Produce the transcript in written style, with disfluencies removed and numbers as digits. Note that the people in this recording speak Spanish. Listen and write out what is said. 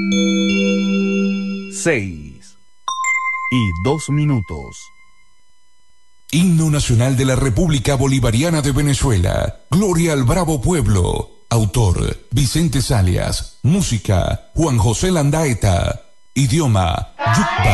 6:02. Himno Nacional de la República Bolivariana de Venezuela. Gloria al bravo pueblo. Autor: Vicente Salias. Música: Juan José Landaeta. Idioma: Yukpa.